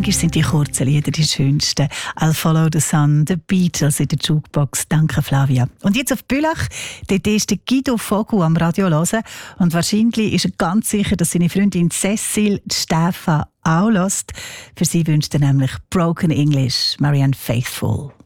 Manchmal sind die kurzen Lieder die schönsten. «I'll Follow the Sun», «The Beatles» in der Jukebox. Danke, Flavia. Und jetzt auf Bülach. Dort ist der Guido Vogel am Radio hören. Und wahrscheinlich ist er ganz sicher, dass seine Freundin Cecile Stefan auch hört. Für sie wünscht er nämlich «Broken English», Marianne Faithfull.